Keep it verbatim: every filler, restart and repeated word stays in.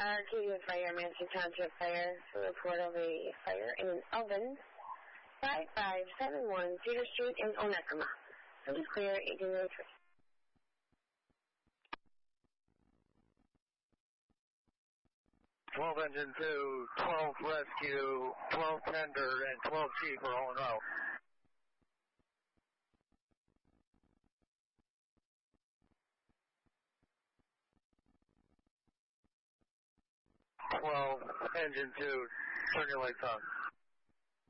Arcadia Fire, Manson Township Fire, to report of a fire in an oven, five five seven one Cedar Street in Onekama. So just clear, eighteen oh three. twelve engine two, twelve rescue, twelve tender, and twelve chief are all in route. twelve engine two, turn your lights on.